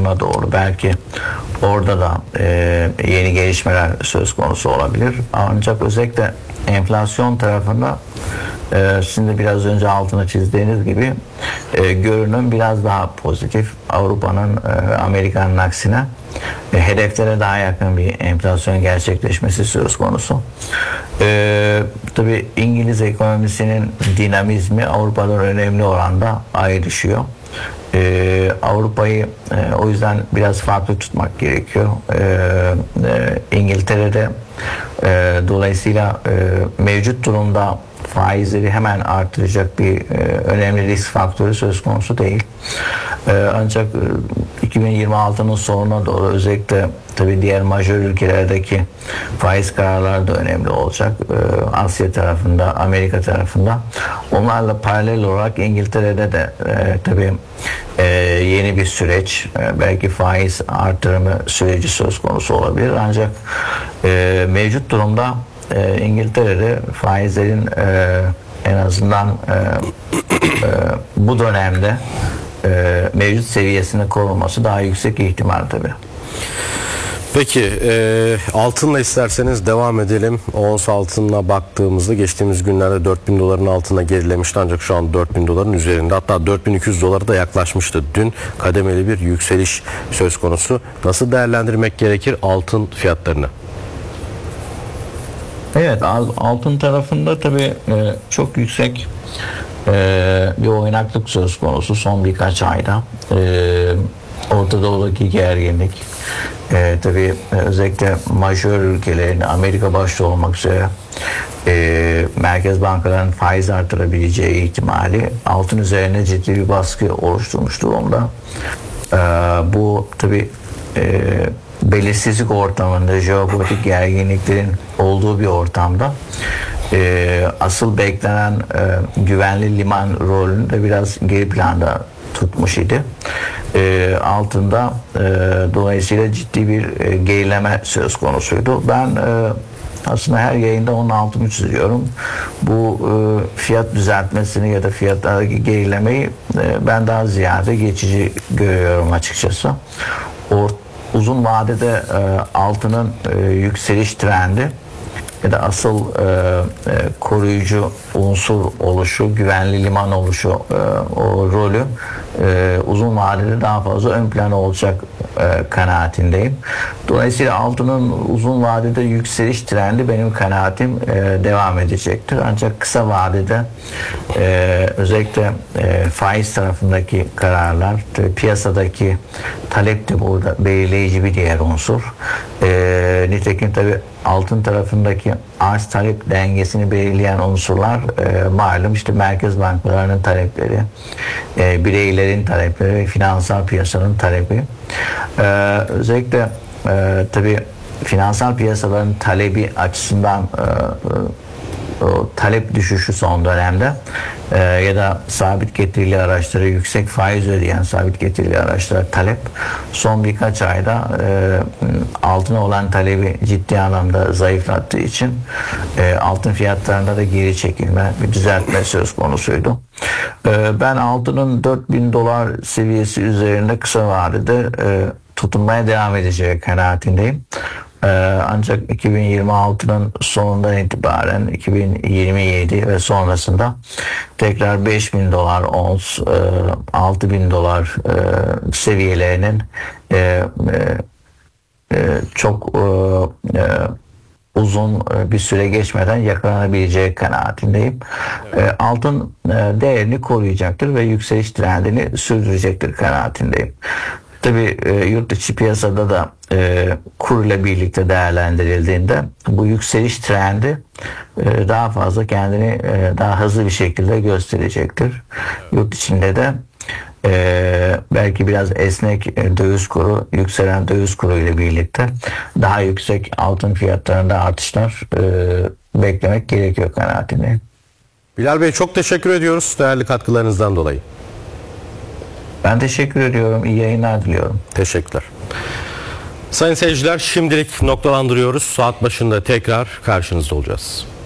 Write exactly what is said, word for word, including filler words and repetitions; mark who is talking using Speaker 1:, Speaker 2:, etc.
Speaker 1: sonuna doğru belki orada da e, yeni gelişmeler söz konusu olabilir. Ancak özellikle enflasyon tarafında e, sizin de biraz önce altına çizdiğiniz gibi e, görünüm biraz daha pozitif. Avrupa'nın e, Amerika'nın aksine e, hedeflere daha yakın bir enflasyon gerçekleşmesi söz konusu. E, tabii İngiliz ekonomisinin dinamizmi Avrupa'dan önemli oranda ayrışıyor. Ee, Avrupa'yı e, o yüzden biraz farklı tutmak gerekiyor. Ee, e, İngiltere'de e, dolayısıyla e, mevcut durumda faizleri hemen artıracak bir e, önemli risk faktörü söz konusu değil. E, ancak e, iki bin yirmi altının sonuna doğru özellikle tabii diğer majör ülkelerdeki faiz kararları da önemli olacak. E, Asya tarafında, Amerika tarafında. Onlarla paralel olarak İngiltere'de de e, tabii e, yeni bir süreç, e, belki faiz artırımı süreci söz konusu olabilir. Ancak e, mevcut durumda e, İngiltere'de faizlerin e, en azından e, e, bu dönemde e, mevcut seviyesinde korunması daha yüksek ihtimal tabii.
Speaker 2: Peki e, altınla isterseniz devam edelim. Ons altınına baktığımızda geçtiğimiz günlerde dört bin doların altına gerilemişti ancak şu an dört bin doların üzerinde, hatta dört bin iki yüz dolara da yaklaşmıştı. Dün kademeli bir yükseliş söz konusu. Nasıl değerlendirmek gerekir altın fiyatlarını?
Speaker 1: Evet, altın tarafında tabii e, çok yüksek e, bir oynaklık söz konusu son birkaç ayda. E, Orta Doğu'daki gerginlik, e, tabii e, özellikle majör ülkelerin Amerika başta olmak üzere e, merkez bankaların faiz artırabileceği ihtimali altın üzerine ciddi bir baskı oluşturmuş durumda. E, bu tabii e, belirsizlik ortamında, jeopolitik gerginliklerin olduğu bir ortamda e, asıl beklenen e, güvenli liman rolünü de biraz geri planda tutmuş idi. E, altında e, dolayısıyla ciddi bir e, gerileme söz konusuydu. Ben e, aslında her yayında onun altını çiziyorum. Bu e, fiyat düzeltmesini ya da fiyatlardaki gerilemeyi e, ben daha ziyade geçici görüyorum açıkçası. Orta Uzun vadede e, altının e, yükseliş trendi ya da asıl e, e, koruyucu unsur oluşu, güvenli liman oluşu, e, o rolü e, uzun vadede daha fazla ön plana olacak e, kanaatindeyim. Dolayısıyla altının uzun vadede yükseliş trendi benim kanaatim e, devam edecektir. Ancak kısa vadede e, özellikle e, faiz tarafındaki kararlar, piyasadaki talep de burada belirleyici bir diğer unsur. E, nitekim tabii altın tarafındaki arz talep dengesini belirleyen unsurlar e, malum işte merkez bankalarının talepleri, e, bireylerin talepleri ve finansal piyasanın talebi. E, özellikle e, tabii finansal piyasaların talebi açısından e, e, o talep düşüşü son dönemde e, ya da sabit getirili araçlara yüksek faiz ödeyen sabit getirili araçlara talep son birkaç ayda e, altına olan talebi ciddi anlamda zayıflattığı için e, altın fiyatlarında da geri çekilme, bir düzeltme söz konusuydu. E, ben altının dört bin dolar seviyesi üzerinde kısa vadede e, tutunmaya devam edeceği kanaatindeyim. Ee, ancak iki bin yirmi altının sonundan itibaren iki bin yirmi yedi ve sonrasında tekrar beş bin dolar ons, e, altı bin dolar e, seviyelerinin e, e, e, çok e, e, uzun bir süre geçmeden yakalanabileceği kanaatindeyim. Evet. E, altın e, değerini koruyacaktır ve yükseliş trendini sürdürecektir kanaatindeyim. Tabii e, yurt dışı piyasada da e, kur ile birlikte değerlendirildiğinde bu yükseliş trendi e, daha fazla kendini e, daha hızlı bir şekilde gösterecektir. Evet. Yurt içinde de e, belki biraz esnek e, döviz kuru, yükselen döviz kuru ile birlikte daha yüksek altın fiyatlarında artışlar e, beklemek gerekiyor kanaatindeyim.
Speaker 2: Bilal Bey, çok teşekkür ediyoruz değerli katkılarınızdan dolayı.
Speaker 1: Ben teşekkür ediyorum. İyi yayınlar diliyorum.
Speaker 2: Teşekkürler. Sayın seyirciler, şimdilik noktalandırıyoruz. Saat başında tekrar karşınızda olacağız.